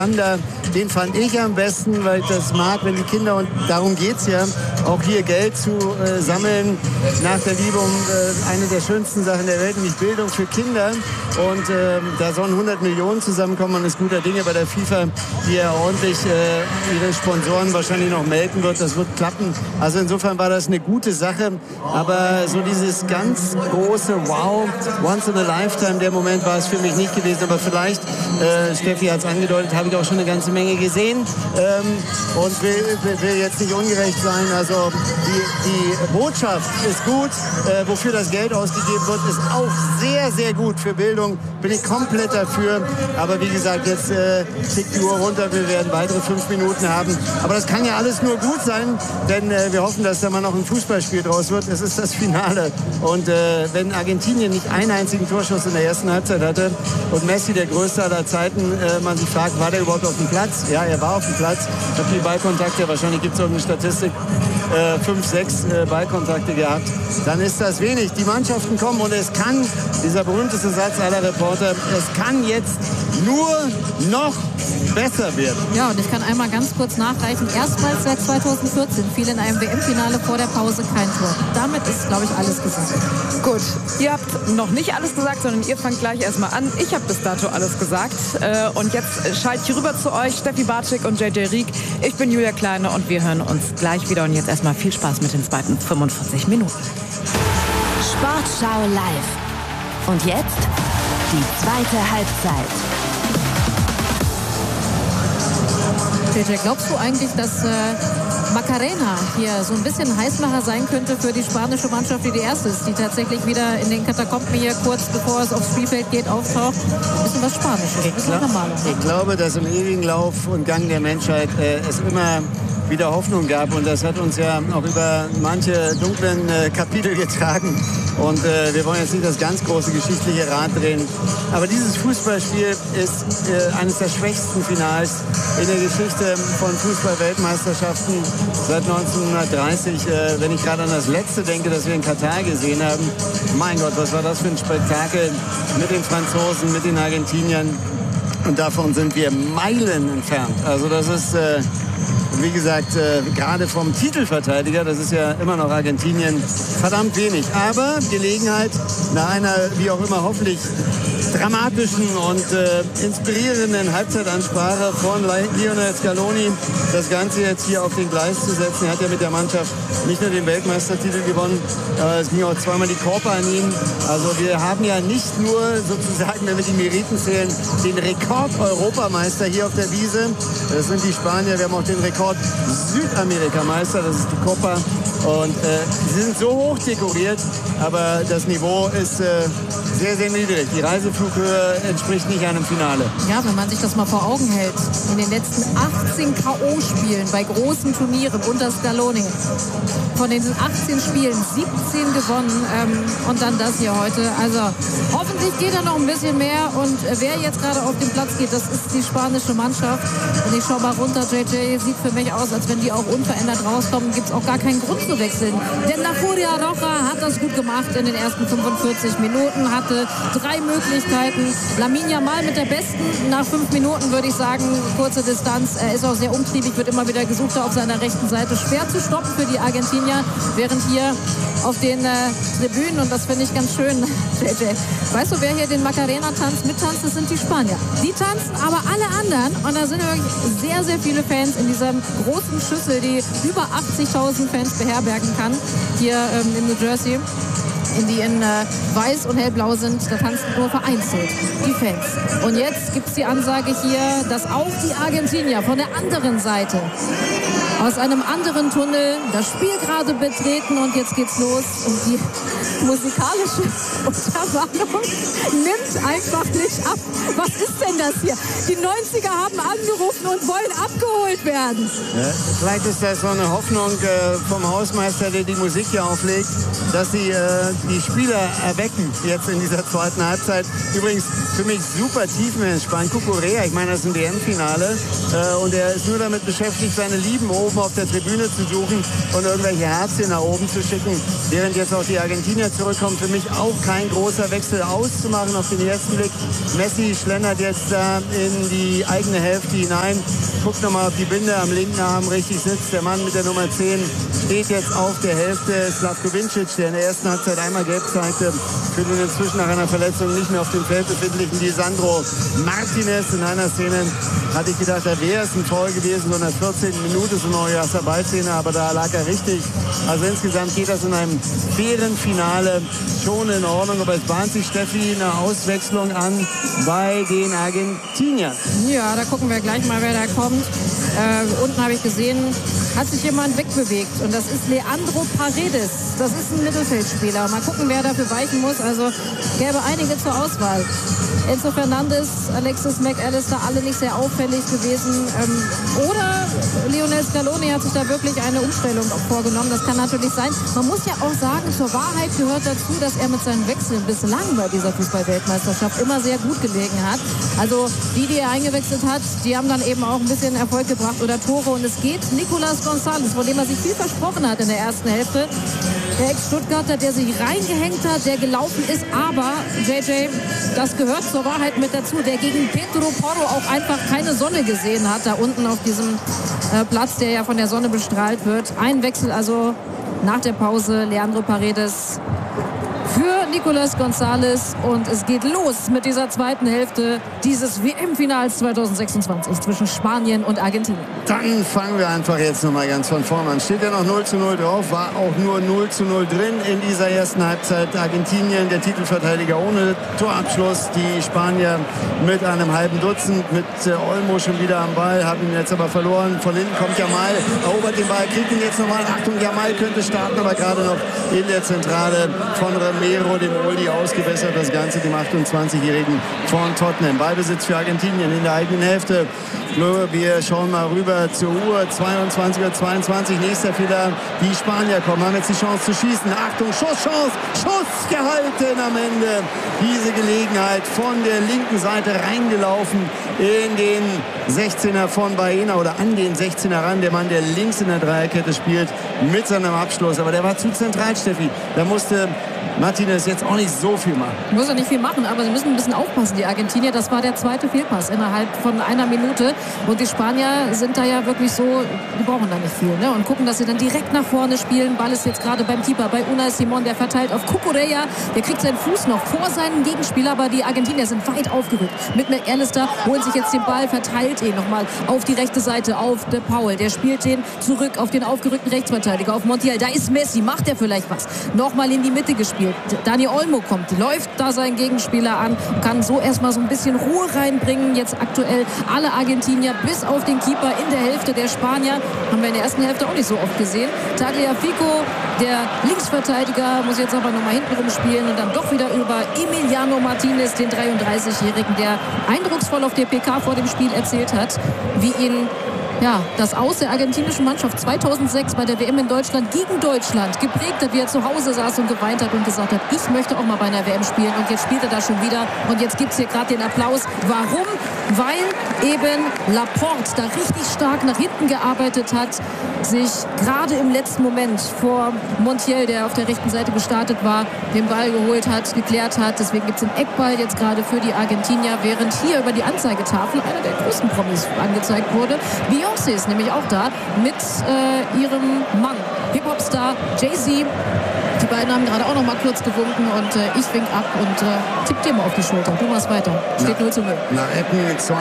Den fand ich am besten, weil ich das mag, wenn die Kinder, und darum geht es ja, auch hier Geld zu sammeln nach der Liebe um eine der schönsten Sachen der Welt, nämlich Bildung für Kinder. Und da sollen 100 Millionen zusammenkommen, man ist guter Dinge bei der FIFA, die ja ordentlich ihre Sponsoren wahrscheinlich noch melden wird. Das wird klappen. Also insofern war das eine gute Sache. Aber so dieses ganz große Wow, once in a lifetime, der Moment war es für mich nicht gewesen. Aber vielleicht, Steffi hat es angedeutet, habe ich auch schon eine ganze Menge gesehen und will jetzt nicht ungerecht sein. Also die Botschaft ist gut, wofür das Geld ausgegeben wird, ist auch sehr, sehr gut für Bildung. Bin ich komplett dafür. Aber wie gesagt, jetzt tickt die Uhr runter. Wir werden weitere 5 Minuten haben. Aber das kann ja alles nur gut sein, denn wir hoffen, dass da mal noch ein Fußballspiel draus wird. Es ist das Finale. Und wenn Argentinien nicht einen einzigen Torschuss in der ersten Halbzeit hatte und Messi, der größte aller Zeiten, man sich fragt, war der überhaupt auf dem Platz? Ja, er war auf dem Platz. Ich habe die Ballkontakte, wahrscheinlich gibt es irgendeine Statistik, 5, 6 Ballkontakte gehabt. Dann ist das wenig. Die Mannschaften kommen und es kann, dieser berühmteste Satz aller Reporter, es kann jetzt nur noch besser werden. Ja, und ich kann einmal ganz kurz nachreichen. Erstmals seit 2014 fiel in einem WM-Finale vor der Pause kein Tor. Damit ist, glaube ich, alles gesagt. Gut, ihr habt noch nicht alles gesagt, sondern ihr fangt gleich erstmal an. Ich habe bis dato alles gesagt. Und jetzt schalte ich rüber zu euch, Steffi Bartschik und JJ Rieck. Ich bin Julia Kleine und wir hören uns gleich wieder. Und jetzt erstmal viel Spaß mit den zweiten 45 Minuten. Sportschau live. Und jetzt die zweite Halbzeit. JJ, glaubst du eigentlich, dass Macarena hier so ein bisschen Heißmacher sein könnte für die spanische Mannschaft, die erste ist, die tatsächlich wieder in den Katakomben hier kurz bevor es aufs Spielfeld geht auftaucht? Ein bisschen was Spanisches, ein bisschen normaler. Ich glaube, dass im ewigen Lauf und Gang der Menschheit es immer wieder Hoffnung gab, und das hat uns ja auch über manche dunklen Kapitel getragen. Und wir wollen jetzt nicht das ganz große geschichtliche Rad drehen. Aber dieses Fußballspiel ist eines der schwächsten Finals in der Geschichte von Fußball-Weltmeisterschaften seit 1930. Wenn ich gerade an das letzte denke, das wir in Katar gesehen haben. Mein Gott, was war das für ein Spektakel mit den Franzosen, mit den Argentiniern. Und davon sind wir Meilen entfernt. Also das ist... wie gesagt, gerade vom Titelverteidiger, das ist ja immer noch Argentinien, verdammt wenig. Aber Gelegenheit, nach einer, wie auch immer, hoffentlich dramatischen und inspirierenden Halbzeitansprache von Lionel Scaloni, das Ganze jetzt hier auf den Gleis zu setzen. Er hat ja mit der Mannschaft nicht nur den Weltmeistertitel gewonnen, es ging auch zweimal die Copa an ihn. Also wir haben ja nicht nur sozusagen, wenn wir die Meriten zählen, den Rekord-Europameister hier auf der Wiese. Das sind die Spanier. Wir haben auch den Rekord Südamerikameister, das ist die Copa. Und sie sind so hoch dekoriert, aber das Niveau ist sehr, sehr niedrig. Die Reiseflughöhe entspricht nicht einem Finale. Ja, wenn man sich das mal vor Augen hält, in den letzten 18 K.O.-Spielen bei großen Turnieren unter Scaloni, von den 18 Spielen 17 gewonnen und dann das hier heute. Also hoffentlich geht da noch ein bisschen mehr, und wer jetzt gerade auf den Platz geht, das ist die spanische Mannschaft. Und ich schaue mal runter, JJ, sieht für mich aus, als wenn die auch unverändert rauskommen, gibt es auch gar keinen Grund zu wechseln. Denn La Furia Roja hat das gut gemacht in den ersten 45 Minuten, hatte 3 Möglichkeiten. Lamine Yamal mit der besten nach 5 Minuten, würde ich sagen, kurze Distanz. Er ist auch sehr umtriebig, wird immer wieder gesucht auf seiner rechten Seite. Schwer zu stoppen für die Argentinier, während hier auf den Tribünen, und das finde ich ganz schön, JJ, weißt du, wer hier den Macarena-Tanz mittanzt? Das sind die Spanier. Die tanzen, aber alle anderen, und da sind wirklich sehr, sehr viele Fans in dieser großen Schüssel, die über 80.000 Fans beherbergen kann, hier in New Jersey, die in weiß und hellblau sind. Da tanzen nur vereinzelt die Fans. Und jetzt gibt es die Ansage hier, dass auch die Argentinier von der anderen Seite aus einem anderen Tunnel das Spiel gerade betreten, und jetzt geht's los. Und die musikalische Untermalung nimmt einfach nicht ab. Was ist denn das hier? Die 90er haben angerufen und wollen abgeholt werden. Ja, vielleicht ist das so eine Hoffnung vom Hausmeister, der die Musik hier auflegt, dass sie die Spieler erwecken jetzt in dieser zweiten Halbzeit. Übrigens, für mich super tiefenentspannt. Cucurella, ich meine, das ist ein WM-Finale und er ist nur damit beschäftigt, seine Lieben oben auf der Tribüne zu suchen und irgendwelche Herzchen nach oben zu schicken, während jetzt auch die Argentinier zurückkommen. Für mich auch kein großer Wechsel auszumachen auf den ersten Blick. Messi schlendert jetzt in die eigene Hälfte hinein. Guckt nochmal, ob die Binde am linken Arm richtig sitzt. Der Mann mit der Nummer 10 steht jetzt auf der Hälfte. Slavko Vincic, der in der ersten Halbzeit einmal gelb zeigte, für den inzwischen nach einer Verletzung nicht mehr auf dem Feld befindlichen Lisandro Martinez. In einer Szene hatte ich gedacht, da wäre es ein Foul gewesen, so in der 14. Minute, so eine Oyasabal-Szene, aber da lag er richtig. Also insgesamt geht das in einem fairen Finale schon in Ordnung. Aber es bahnt sich, Steffi, eine Auswechslung an bei den Argentiniern. Ja, da gucken wir gleich mal, wer da kommt. Unten habe ich gesehen, hat sich jemand wegbewegt und das ist Leandro Paredes. Das ist ein Mittelfeldspieler. Mal gucken, wer dafür weichen muss. Also gäbe einige zur Auswahl. Enzo Fernandes, Alexis McAllister, alle nicht sehr auffällig gewesen. Oder Lionel Scaloni hat sich da wirklich eine Umstellung vorgenommen. Das kann natürlich sein. Man muss ja auch sagen, zur Wahrheit gehört dazu, dass er mit seinen Wechseln bislang bei dieser Fußball-Weltmeisterschaft immer sehr gut gelegen hat. Also die er eingewechselt hat, die haben dann eben auch ein bisschen Erfolg gebracht oder Tore. Und es geht Nicolas González, von dem er sich viel versprochen hat in der ersten Hälfte. Der Ex-Stuttgarter, der sich reingehängt hat, der gelaufen ist. Aber, JJ, das gehört zur Wahrheit mit dazu, der gegen Pedro Porro auch einfach keine Sonne gesehen hat, da unten auf diesem Platz, der ja von der Sonne bestrahlt wird. Ein Wechsel also nach der Pause, Leandro Paredes für Nicolas González und es geht los mit dieser zweiten Hälfte dieses WM-Finals 2026 zwischen Spanien und Argentinien. Dann fangen wir einfach jetzt nochmal ganz von vorne an. Steht ja noch 0:0 drauf, war auch nur 0:0 drin in dieser ersten Halbzeit. Argentinien, der Titelverteidiger ohne Torabschluss, die Spanier mit einem halben Dutzend, mit Olmo schon wieder am Ball, haben ihn jetzt aber verloren. Von hinten kommt Yamal, erobert den Ball, kriegt ihn jetzt nochmal. Achtung, Yamal könnte starten, aber gerade noch in der Zentrale von Romero, dem Oldie, ausgebessert. Das Ganze dem 28-Jährigen von Tottenham. Ballbesitz für Argentinien in der eigenen Hälfte. Wir schauen mal rüber zur Uhr. 22:22. Nächster Fehler. Die Spanier kommen, haben jetzt die Chance zu schießen. Achtung, Schusschance. Schuss gehalten am Ende. Diese Gelegenheit von der linken Seite reingelaufen in den 16er von Baena oder an den 16er ran. Der Mann, der links in der Dreierkette spielt, mit seinem Abschluss. Aber der war zu zentral, Steffi. Da musste Martinez jetzt auch nicht so viel machen. Muss er nicht viel machen, aber sie müssen ein bisschen aufpassen, die Argentinier. Das war der zweite Fehlpass innerhalb von einer Minute. Und die Spanier sind da ja wirklich so, die brauchen da nicht viel. Ne? Und gucken, dass sie dann direkt nach vorne spielen. Ball ist jetzt gerade beim Keeper, bei Unai Simón, der verteilt auf Cucurella. Der kriegt seinen Fuß noch vor seinen Gegenspieler, aber die Argentinier sind weit aufgerückt. Mit McAllister holen sich jetzt den Ball, verteilt ihn nochmal auf die rechte Seite, auf De Paul. Der spielt den zurück auf den aufgerückten Rechtsverteidiger, auf Montiel. Da ist Messi, macht er vielleicht was? Nochmal in die Mitte gespielt. Dani Olmo kommt, läuft da seinen Gegenspieler an, kann so erstmal so ein bisschen Ruhe reinbringen. Jetzt aktuell alle Argentinier bis auf den Keeper in der Hälfte der Spanier. Haben wir in der ersten Hälfte auch nicht so oft gesehen. Tagliafico, der Linksverteidiger, muss jetzt aber nochmal hinten rumspielen und dann doch wieder über Emiliano Martinez, den 33-Jährigen, der eindrucksvoll auf der PK vor dem Spiel erzählt hat, wie ihn das Aus der argentinischen Mannschaft 2006 bei der WM in Deutschland gegen Deutschland geprägt hat, wie er zu Hause saß und geweint hat und gesagt hat, ich möchte auch mal bei einer WM spielen und jetzt spielt er da schon wieder und jetzt gibt es hier gerade den Applaus. Warum? Weil eben Laporte da richtig stark nach hinten gearbeitet hat, sich gerade im letzten Moment vor Montiel, der auf der rechten Seite gestartet war, den Ball geholt hat, geklärt hat. Deswegen gibt es einen Eckball jetzt gerade für die Argentinier, während hier über die Anzeigetafel einer der größten Promis angezeigt wurde. Beyoncé ist nämlich auch da mit ihrem Mann, Hip-Hop-Star Jay-Z. Die beiden haben gerade auch noch mal kurz gewunken und ich wink ab und tipp dir mal auf die Schulter. Du machst weiter. Steht 0:0. Nach Ecken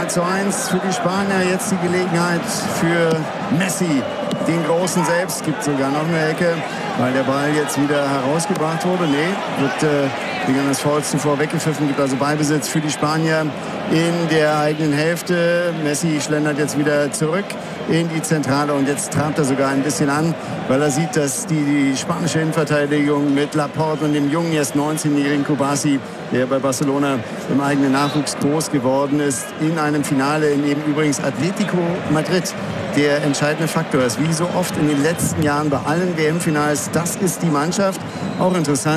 2:1 für die Spanier. Jetzt die Gelegenheit für Messi, den Großen selbst. Gibt sogar noch eine Ecke, weil der Ball jetzt wieder herausgebracht wurde. Nee, wird wegen eines Fouls zuvor weggepfiffen. Gibt also Ballbesitz für die Spanier in der eigenen Hälfte. Messi schlendert jetzt wieder zurück in die Zentrale und jetzt trabt er sogar ein bisschen an, weil er sieht, dass die spanische Innenverteidigung mit Laporte und dem jungen, erst 19-jährigen Kubasi, der bei Barcelona im eigenen Nachwuchs groß geworden ist, in einem Finale, in dem übrigens Atletico Madrid der entscheidende Faktor ist. Wie so oft in den letzten Jahren bei allen WM-Finals, das ist die Mannschaft. Auch interessant,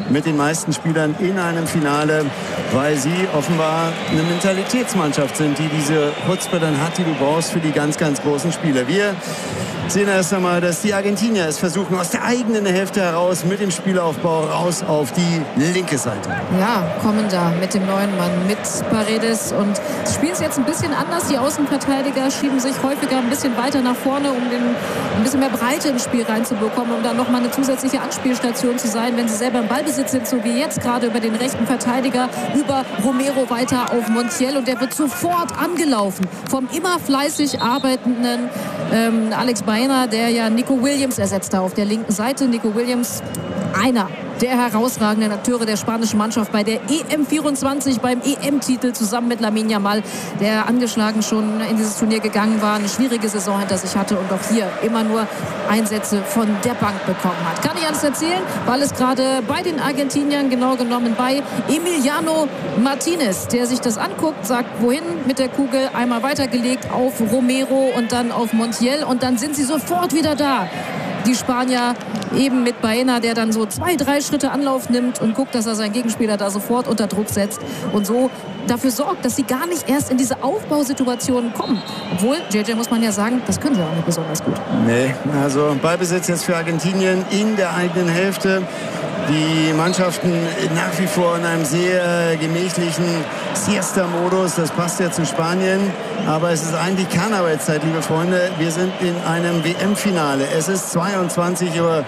mit den meisten Spielern in einem Finale, weil sie offenbar eine Mentalitätsmannschaft sind, die diese Chutzpe dann hat, die du brauchst für die ganz, ganz großen Spiele. Wir sehen erst einmal, dass die Argentinier es versuchen, aus der eigenen Hälfte heraus mit dem Spielaufbau raus auf die linke Seite. Ja, kommen da mit dem neuen Mann, mit Paredes, und spielen es jetzt ein bisschen anders. Die Außenverteidiger schieben sich häufiger ein bisschen weiter nach vorne, um ein bisschen mehr Breite ins Spiel reinzubekommen, um dann nochmal eine zusätzliche Anspielstation zu sein, wenn sie selber im Ballbesitz sind, so wie jetzt gerade über den rechten Verteidiger, über Romero weiter auf Montiel, und der wird sofort angelaufen vom immer fleißig arbeitenden Alex Baena, der ja Nico Williams ersetzt da auf der linken Seite. Nico Williams, einer der herausragenden Akteure der spanischen Mannschaft bei der EM24, beim EM-Titel, zusammen mit Lamine Yamal, der angeschlagen schon in dieses Turnier gegangen war, eine schwierige Saison hinter sich hatte und auch hier immer nur Einsätze von der Bank bekommen hat. Kann ich alles erzählen, weil es gerade bei den Argentiniern, genau genommen bei Emiliano Martinez, der sich das anguckt, sagt, wohin mit der Kugel, einmal weitergelegt auf Romero und dann auf Montiel, und dann sind sie sofort wieder da. Die Spanier eben mit Baena, der dann so 2-3 Schritte Anlauf nimmt und guckt, dass er seinen Gegenspieler da sofort unter Druck setzt und so dafür sorgt, dass sie gar nicht erst in diese Aufbausituationen kommen. Obwohl, JJ, muss man ja sagen, das können sie auch nicht besonders gut. Nee, also Ballbesitz jetzt für Argentinien in der eigenen Hälfte. Die Mannschaften nach wie vor in einem sehr gemächlichen Siesta-Modus. Das passt ja zu Spanien. Aber es ist eigentlich Karnevalszeit, liebe Freunde. Wir sind in einem WM-Finale. Es ist 22:27 Uhr.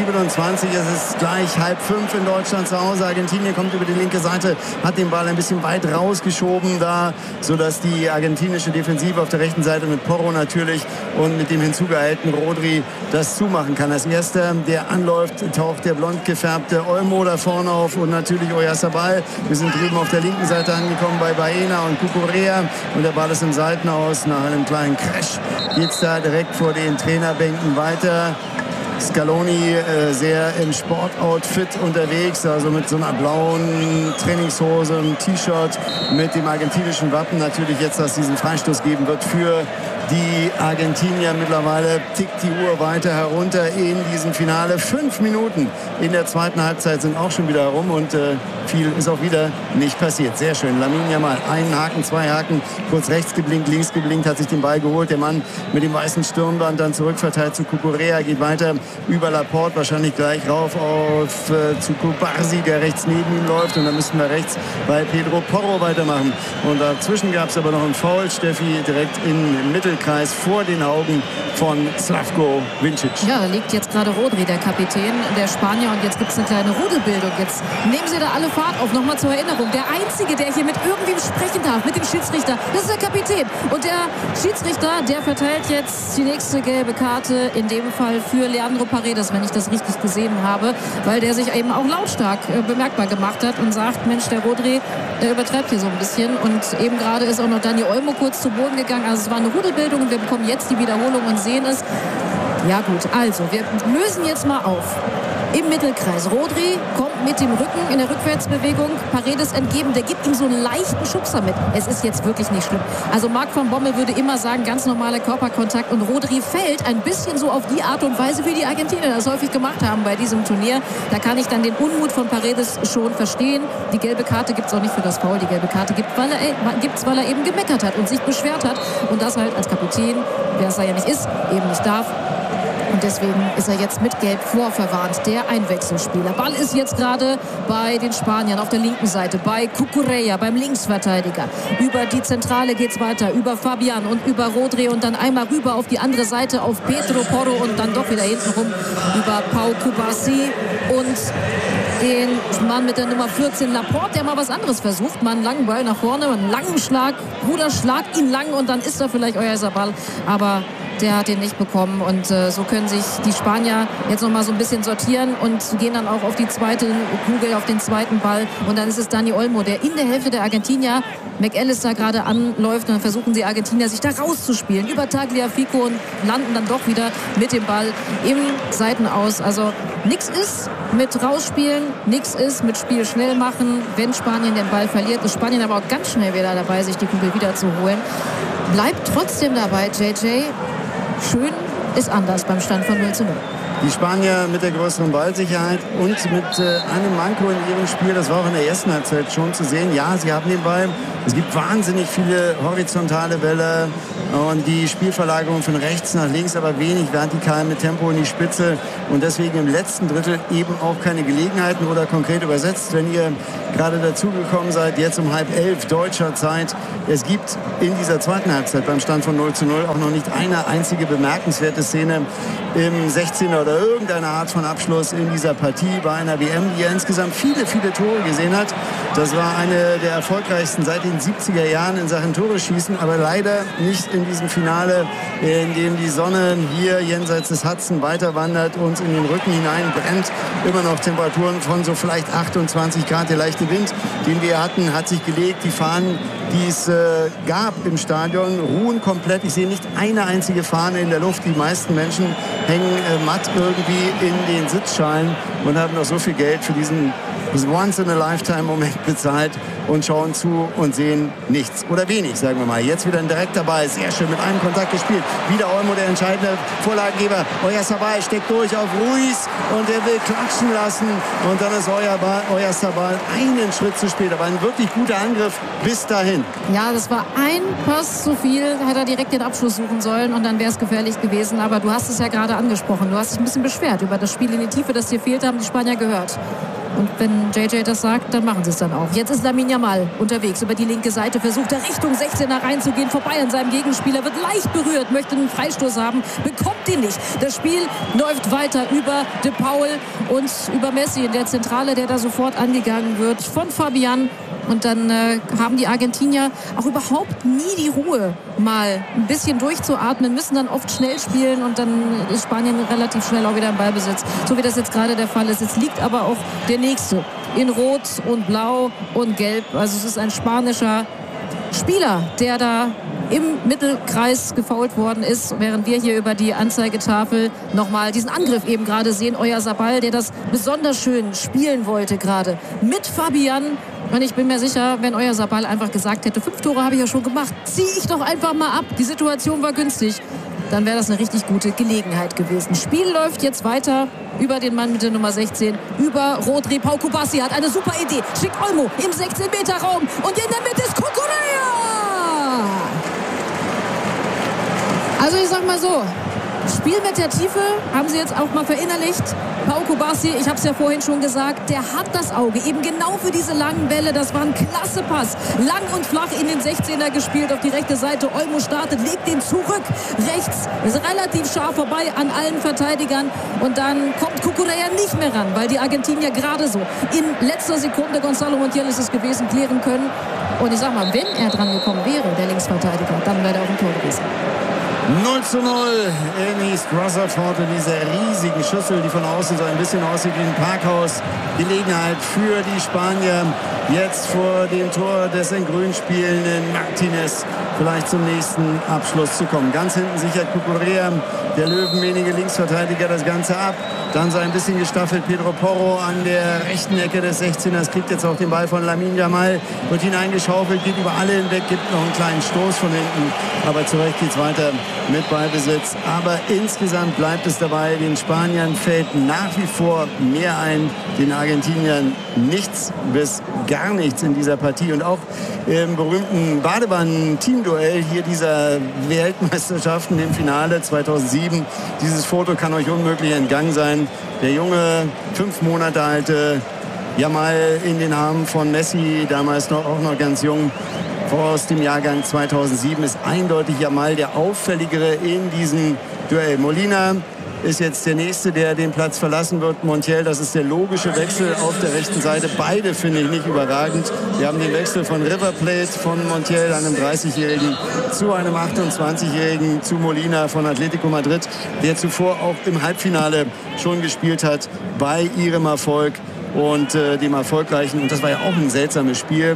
Es ist gleich 4:30 in Deutschland zu Hause. Argentinien kommt über die linke Seite, hat den Ball ein bisschen weit rausgeschoben da, sodass die argentinische Defensive auf der rechten Seite mit Porro natürlich und mit dem hinzugehaltenen Rodri das zumachen kann. Als erster, der anläuft, taucht der blond gefärbte Olmo da vorne auf und natürlich Oyarzabal. Wir sind drüben auf der linken Seite angekommen bei Baena und Cucurella, und der Ball ist im Seitenaus. Nach einem kleinen Crash geht es da direkt vor den Trainerbänken weiter. Scaloni sehr im Sportoutfit unterwegs, also mit so einer blauen Trainingshose, einem T-Shirt mit dem argentinischen Wappen. Natürlich jetzt, dass es diesen Freistoß geben wird für die Argentinier. Mittlerweile tickt die Uhr weiter herunter in diesem Finale. 5 Minuten in der zweiten Halbzeit sind auch schon wieder herum, und viel ist auch wieder nicht passiert. Sehr schön. Lamine Yamal, einen Haken, 2 Haken, kurz rechts geblinkt, links geblinkt, hat sich den Ball geholt. Der Mann mit dem weißen Stirnband dann zurückverteilt zu Cucurella, geht weiter über Laporte, wahrscheinlich gleich rauf auf zu Cubarsi, der rechts neben ihm läuft, und dann müssten wir rechts bei Pedro Porro weitermachen. Und dazwischen gab es aber noch einen Foul, Steffi, direkt im Mittelkreis vor den Augen von Slavko Vincic. Ja, da liegt jetzt gerade Rodri, der Kapitän der Spanier, und jetzt gibt es eine kleine Rudelbildung. Jetzt nehmen sie da alle Fahrt auf. Nochmal zur Erinnerung, der Einzige, der hier mit irgendwem sprechen darf, mit dem Schiedsrichter, das ist der Kapitän. Und der Schiedsrichter, der verteilt jetzt die nächste gelbe Karte, in dem Fall für Leandro Paredes, wenn ich das richtig gesehen habe, weil der sich eben auch lautstark bemerkbar gemacht hat und sagt, Mensch, der Rodri, der übertreibt hier so ein bisschen. Und eben gerade ist auch noch Dani Olmo kurz zu Boden gegangen. Also es war eine Rudelbildung, und wir bekommen jetzt die Wiederholung und sehen es. Ja gut, also wir lösen jetzt mal auf. Im Mittelkreis. Rodri kommt mit dem Rücken in der Rückwärtsbewegung Paredes entgegen. Der gibt ihm so einen leichten Schubser mit. Es ist jetzt wirklich nicht schlimm. Also Marc van Bommel würde immer sagen, ganz normaler Körperkontakt. Und Rodri fällt ein bisschen so auf die Art und Weise, wie die Argentinier das häufig gemacht haben bei diesem Turnier. Da kann ich dann den Unmut von Paredes schon verstehen. Die gelbe Karte gibt es auch nicht für das Foul. Die gelbe Karte gibt es, weil er eben gemeckert hat und sich beschwert hat. Und das halt als Kapitän, wer es ja nicht ist, eben nicht darf. Und deswegen ist er jetzt mit Gelb vorverwarnt, der Einwechselspieler. Ball ist jetzt gerade bei den Spaniern auf der linken Seite, bei Cucurella, beim Linksverteidiger. Über die Zentrale geht's weiter, über Fabian und über Rodri und dann einmal rüber auf die andere Seite auf Pedro Porro und dann doch wieder hintenrum über Pau Cubarsi und den Mann mit der Nummer 14 Laporte, der mal was anderes versucht. Mal einen langen Ball nach vorne, einen langen Schlag. Bruder, schlag ihn lang und dann ist er vielleicht Oyarzabal. Aber der hat ihn nicht bekommen, und so können sich die Spanier jetzt noch mal so ein bisschen sortieren und gehen dann auch auf die zweite Kugel, auf den zweiten Ball, und dann ist es Dani Olmo, der in der Hälfte der Argentinier McAllister gerade anläuft, und dann versuchen die Argentinier sich da rauszuspielen über Tagliafico und landen dann doch wieder mit dem Ball im Seitenaus. Also nichts ist mit rausspielen, nichts ist mit Spiel schnell machen. Wenn Spanien den Ball verliert, ist Spanien aber auch ganz schnell wieder dabei, sich die Kugel wieder zu holen. Bleibt trotzdem dabei, JJ. Schön ist anders beim Stand von 0:0. Die Spanier mit der größeren Ballsicherheit und mit einem Manko in ihrem Spiel. Das war auch in der ersten Halbzeit schon zu sehen. Ja, sie haben den Ball. Es gibt wahnsinnig viele horizontale Bälle und die Spielverlagerung von rechts nach links, aber wenig vertikal mit Tempo in die Spitze. Und deswegen im letzten Drittel eben auch keine Gelegenheiten oder konkret übersetzt, wenn ihr gerade dazugekommen seid, jetzt um 10:30 deutscher Zeit. Es gibt in dieser zweiten Halbzeit beim Stand von 0:0 auch noch nicht eine einzige bemerkenswerte Szene im 16er oder irgendeine Art von Abschluss in dieser Partie bei einer WM, die ja insgesamt viele, viele Tore gesehen hat. Das war eine der erfolgreichsten seit den 70er Jahren in Sachen Tore schießen, aber leider nicht in diesem Finale, in dem die Sonne hier jenseits des Hudson weiter wandert, uns in den Rücken hinein brennt. Immer noch Temperaturen von so vielleicht 28 Grad. Der leichte Wind, den wir hatten, hat sich gelegt. Die Fahnen, die es gab im Stadion, ruhen komplett. Ich sehe nicht eine einzige Fahne in der Luft. Die meisten Menschen hängen matt irgendwie in den Sitzschalen und haben noch so viel Geld für diesen Once-in-a-Lifetime-Moment bezahlt und schauen zu und sehen nichts oder wenig, sagen wir mal. Jetzt wieder ein direkter Ball, sehr schön mit einem Kontakt gespielt. Wieder Olmo, der entscheidende Vorlagengeber. Oyarzabal steckt durch auf Ruiz und er will klatschen lassen. Und dann ist Oyarzabal einen Schritt zu spät. Aber ein wirklich guter Angriff bis dahin. Ja, das war ein Pass zu viel. Hätte er direkt den Abschluss suchen sollen und dann wäre es gefährlich gewesen. Aber du hast es ja gerade angesprochen. Du hast dich ein bisschen beschwert über das Spiel in die Tiefe, das dir fehlte, haben die Spanier gehört. Und wenn JJ das sagt, dann machen sie es dann auch. Jetzt ist Lamine Yamal unterwegs über die linke Seite, versucht er Richtung 16er reinzugehen, vorbei an seinem Gegenspieler, wird leicht berührt, möchte einen Freistoß haben, bekommt ihn nicht. Das Spiel läuft weiter über De Paul und über Messi in der Zentrale, der da sofort angegangen wird von Fabian. Und dann haben die Argentinier auch überhaupt nie die Ruhe, mal ein bisschen durchzuatmen, müssen dann oft schnell spielen und dann ist Spanien relativ schnell auch wieder im Ballbesitz. So wie das jetzt gerade der Fall ist. Jetzt liegt aber auch der Nächste in Rot und Blau und Gelb. Also es ist ein spanischer Spieler, der da im Mittelkreis gefoult worden ist, während wir hier über die Anzeigetafel nochmal diesen Angriff eben gerade sehen. Oyarzabal, der das besonders schön spielen wollte gerade mit Fabian. Und ich bin mir sicher, wenn Oyarzabal einfach gesagt hätte, 5 Tore habe ich ja schon gemacht, ziehe ich doch einfach mal ab. Die Situation war günstig. Dann wäre das eine richtig gute Gelegenheit gewesen. Spiel läuft jetzt weiter über den Mann mit der Nummer 16, über Rodri. Pau Kubasi hat eine super Idee. Schickt Olmo im 16-Meter-Raum und in der Mitte ist Cucurella. Also ich sag mal so, Spiel mit der Tiefe haben sie jetzt auch mal verinnerlicht. Pau Kubasi, ich habe es ja vorhin schon gesagt, der hat das Auge eben genau für diese langen Bälle. Das war ein klasse Pass. Lang und flach in den 16er gespielt auf die rechte Seite. Olmo startet, legt den zurück. Rechts ist relativ scharf vorbei an allen Verteidigern. Und dann kommt Cucurella nicht mehr ran, weil die Argentinier gerade so in letzter Sekunde, Gonzalo Montiel ist es gewesen, klären können. Und ich sag mal, wenn er dran gekommen wäre, der Linksverteidiger, dann wäre er auch ein Tor gewesen. 0:0 in East Rutherford in dieser riesigen Schüssel, die von außen so ein bisschen aussieht wie ein Parkhaus. Gelegenheit für die Spanier, jetzt vor dem Tor des in Grün spielenden Martinez vielleicht zum nächsten Abschluss zu kommen. Ganz hinten sichert Cucurella, der löwenmähnige Linksverteidiger, das Ganze ab. Dann so ein bisschen gestaffelt Pedro Porro an der rechten Ecke des 16ers, kriegt jetzt auch den Ball von Lamine Yamal, wird hineingeschaufelt, geht über alle hinweg, gibt noch einen kleinen Stoß von hinten, aber zurecht geht's weiter mit Ballbesitz. Aber insgesamt bleibt es dabei, den Spaniern fällt nach wie vor mehr ein, den Argentiniern nichts bis gar nichts in dieser Partie. Und auch im berühmten Badebannen-Teamduell hier dieser Weltmeisterschaften im Finale 2007, dieses Foto kann euch unmöglich entgangen sein. Der junge, 5 Monate alte Yamal in den Armen von Messi, damals auch noch ganz jung, aus dem Jahrgang 2007, ist eindeutig Yamal der auffälligere in diesem Duell. Molina ist jetzt der Nächste, der den Platz verlassen wird. Montiel, das ist der logische Wechsel auf der rechten Seite. Beide finde ich nicht überragend. Wir haben den Wechsel von River Plate, von Montiel, einem 30-Jährigen, zu einem 28-Jährigen, zu Molina von Atletico Madrid, der zuvor auch im Halbfinale schon gespielt hat, bei ihrem Erfolg und dem erfolgreichen, und das war ja auch ein seltsames Spiel,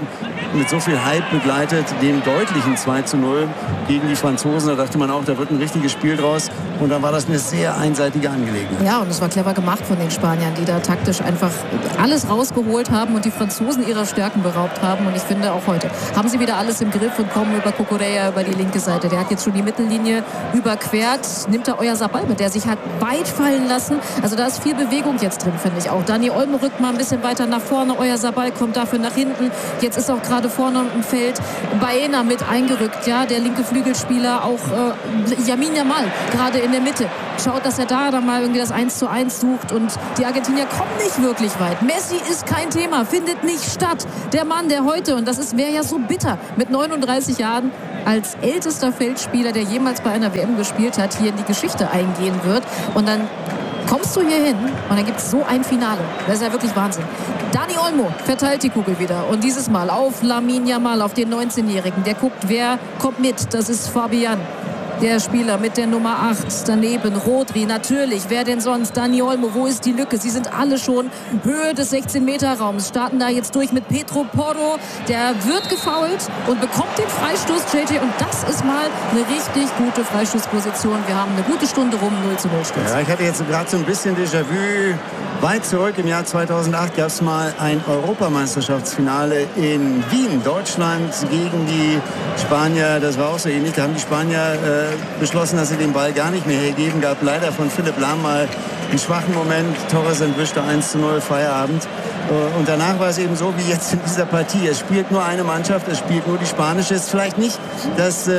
mit so viel Hype begleitet, dem deutlichen 2:0 gegen die Franzosen. Da dachte man auch, da wird ein richtiges Spiel draus. Und dann war das eine sehr einseitige Angelegenheit. Ja, und es war clever gemacht von den Spaniern, die da taktisch einfach alles rausgeholt haben und die Franzosen ihrer Stärken beraubt haben. Und ich finde, auch heute haben sie wieder alles im Griff und kommen über Cucurella über die linke Seite. Der hat jetzt schon die Mittellinie überquert. Nimmt er Oyarzabal mit, der sich hat weit fallen lassen. Also da ist viel Bewegung jetzt drin, finde ich auch. Dani Olmo rückt mal ein bisschen weiter nach vorne. Oyarzabal kommt dafür nach hinten. Jetzt ist auch gerade vorne im Feld Baena mit eingerückt. Ja, der linke Flügelspieler, auch Lamine Yamal gerade in der Mitte. Schaut, dass er da dann mal irgendwie das 1:1 sucht. Und die Argentinier kommen nicht wirklich weit. Messi ist kein Thema, findet nicht statt. Der Mann, der heute, und das wäre ja so bitter, mit 39 Jahren als ältester Feldspieler, der jemals bei einer WM gespielt hat, hier in die Geschichte eingehen wird. Und dann kommst du hier hin und dann gibt es so ein Finale. Das ist ja wirklich Wahnsinn. Dani Olmo verteilt die Kugel wieder. Und dieses Mal auf Lamine Yamal, auf den 19-Jährigen. Der guckt, wer kommt mit. Das ist Fabian. Der Spieler mit der Nummer 8. Daneben Rodri, natürlich. Wer denn sonst? Dani Olmo, wo ist die Lücke? Sie sind alle schon Höhe des 16-Meter-Raums. Starten da jetzt durch mit Pedro Porro. Der wird gefoult und bekommt den Freistoß, JJ. Und das ist mal eine richtig gute Freistoßposition. Wir haben eine gute Stunde rum, 0:0 Schluss. Ja, ich hatte jetzt gerade so ein bisschen Déjà-vu. Weit zurück im Jahr 2008 gab es mal ein Europameisterschaftsfinale in Wien. Deutschland gegen die Spanier. Das war auch so ähnlich. Da haben die Spanier beschlossen, dass sie den Ball gar nicht mehr hergeben. Gab leider von Philipp Lahm mal einen schwachen Moment. Torres entwischte 1:0, Feierabend. Und danach war es eben so wie jetzt in dieser Partie. Es spielt nur eine Mannschaft, es spielt nur die spanische. Es ist vielleicht nicht das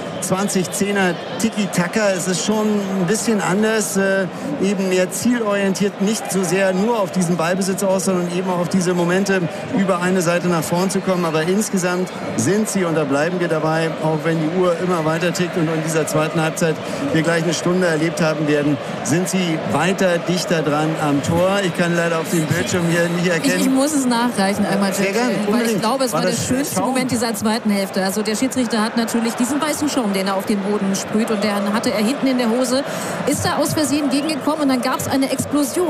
2010er Tiki-Taka. Es ist schon ein bisschen anders, eben mehr zielorientiert, nicht so sehr nur auf diesen Ballbesitz aus, sondern eben auch auf diese Momente über eine Seite nach vorn zu kommen. Aber insgesamt sind sie, und da bleiben wir dabei, auch wenn die Uhr immer weiter tickt und in dieser zweiten Halbzeit wir gleich eine Stunde erlebt haben werden, sind sie weiter dichter dran am Tor. Ich kann leider auf dem Bildschirm hier nicht erkennen. Ich muss es nachreichen einmal, sehr gerne, weil ich glaube, es war der schönste Moment dieser zweiten Hälfte. Also der Schiedsrichter hat natürlich diesen weißen Schaum, den er auf den Boden sprüht, und der hatte er hinten in der Hose, ist da aus Versehen gegengekommen und dann gab es eine Explosion.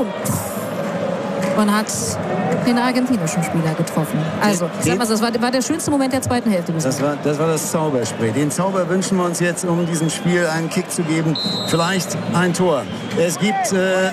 Man hat den argentinischen Spieler getroffen. Also, ich sag mal, das war der schönste Moment der zweiten Hälfte. Das war das Zauberspray. Den Zauber wünschen wir uns jetzt, um diesem Spiel einen Kick zu geben. Vielleicht ein Tor. Es gibt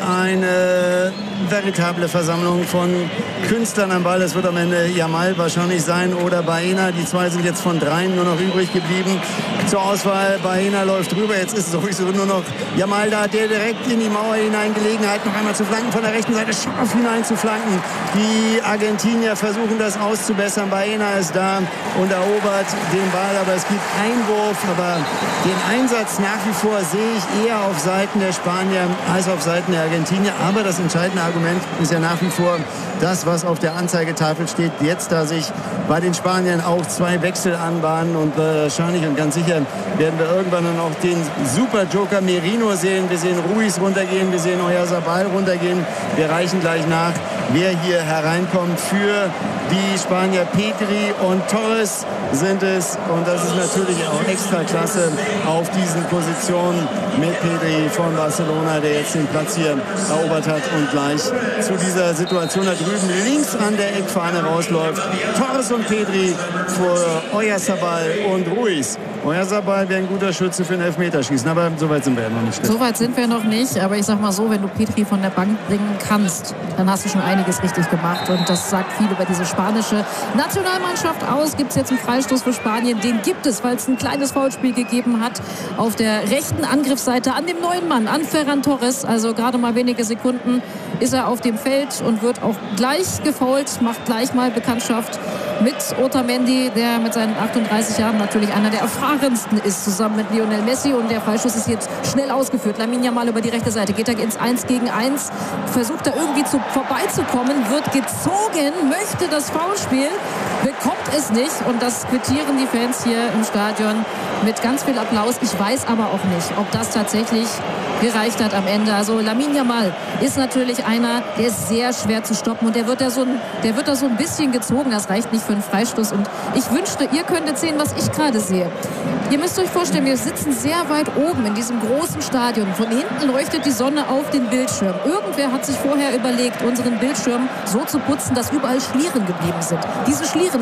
eine veritable Versammlung von Künstlern am Ball. Es wird am Ende Yamal wahrscheinlich sein oder Baena. Die zwei sind jetzt von dreien nur noch übrig geblieben. Zur Auswahl, Baena läuft rüber. Jetzt ist sowieso nur noch Yamal da, der direkt in die Mauer hinein Gelegenheit, noch einmal zu flanken, von der rechten Seite scharf hinein zu flanken. Die Argentinier versuchen das auszubessern. Baena ist da und erobert den Ball, aber es gibt Einwurf. Aber den Einsatz nach wie vor sehe ich eher auf Seiten der Spanier als auf Seiten der Argentinier. Aber das entscheidende Argument ist ja nach wie vor das, was auf der Anzeigetafel steht. Jetzt, da sich bei den Spaniern auch zwei Wechsel anbahnen, und wahrscheinlich und ganz sicher werden wir irgendwann dann auch den Super-Joker Merino sehen. Wir sehen Ruiz runtergehen, wir sehen Oyarzabal runtergehen. Wir reichen gleich nach, wer hier hereinkommt für die Spanier. Pedri und Torres sind es, und das ist natürlich auch extra klasse auf diesen Positionen mit Pedri von Barcelona, der jetzt den Platz hier erobert hat und gleich zu dieser Situation da drüben links an der Eckfahne rausläuft. Torres und Pedri vor Oyarzabal und Ruiz. Oyarzabal wäre ein guter Schütze für ein Elfmeterschießen, aber so weit sind wir ja noch nicht. So weit sind wir noch nicht, aber ich sag mal so, wenn du Pedri von der Bank bringen kannst, dann hast du schon einiges richtig gemacht, und das sagt viel über diese spanische Nationalmannschaft aus. Gibt es jetzt einen Freistoß für Spanien? Den gibt es, weil es ein kleines Foulspiel gegeben hat auf der rechten Angriffsseite an dem neuen Mann, an Ferran Torres. Also gerade mal wenige Sekunden ist er auf dem Feld und wird auch gleich gefoult, macht gleich mal Bekanntschaft mit Otamendi, der mit seinen 38 Jahren natürlich einer der erfahrensten ist, zusammen mit Lionel Messi, und der Freischuss ist jetzt schnell ausgeführt. Lamine Yamal über die rechte Seite, geht er ins 1 gegen 1, versucht da irgendwie vorbeizukommen, wird gezogen, möchte das Foulspiel, bekommt es nicht, und das quittieren die Fans hier im Stadion mit ganz viel Applaus. Ich weiß aber auch nicht, ob das tatsächlich gereicht hat am Ende. Also Lamine Yamal ist natürlich einer, der ist sehr schwer zu stoppen, und der wird da so ein bisschen gezogen. Das reicht nicht für einen Freistoß, und ich wünschte, ihr könntet sehen, was ich gerade sehe. Ihr müsst euch vorstellen, wir sitzen sehr weit oben in diesem großen Stadion. Von hinten leuchtet die Sonne auf den Bildschirm. Irgendwer hat sich vorher überlegt, unseren Bildschirm so zu putzen, dass überall Schlieren geblieben sind. Diese Schlieren hat JJ